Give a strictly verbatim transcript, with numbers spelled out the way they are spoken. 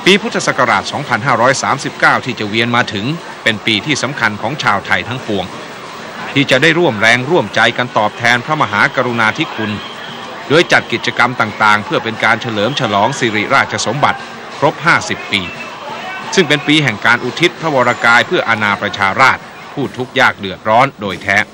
ปีพุทธศักราช สองพันห้าร้อยสามสิบเก้า ที่จะเวียนมาถึงเป็นปีที่สำคัญของชาวไทยทั้งปวงที่จะได้ร่วมแรงร่วมใจกันตอบแทนพระมหากรุณาธิคุณโดยจัดกิจกรรมต่างๆเพื่อเป็นการเฉลิมฉลองสิริราชสมบัติครบห้าสิบปีซึ่งเป็นปีแห่งการอุทิศพระวรกายเพื่ออาณาประชาราษฎร์ผู้ทุกข์ยากเดือดร้อนโดยแท้